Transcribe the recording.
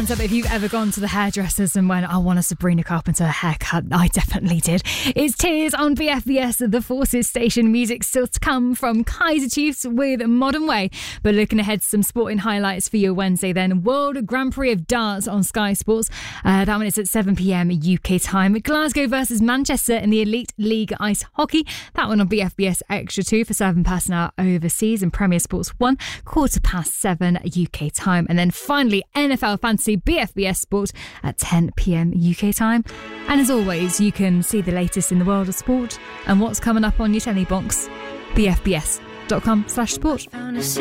hands up if you've ever gone to the hairdressers and went, I want a Sabrina Carpenter haircut. I definitely did. It's Tears on BFBS, the Forces station. Music still to come from Kaiser Chiefs with Modern Way. But looking ahead to some sporting highlights for your Wednesday then. World Grand Prix of Darts on Sky Sports. That one is at 7 p.m. UK time. Glasgow versus Manchester in the Elite League Ice Hockey. That one on BFBS Extra 2 for 7 personnel overseas. And Premier Sports 1, 7:15 UK time. And then finally, NFL Fantasy BFBS Sport at 10 p.m. UK time. And as always, you can see the latest in the world of sport and what's coming up on your telly box. BFBS.com/sport.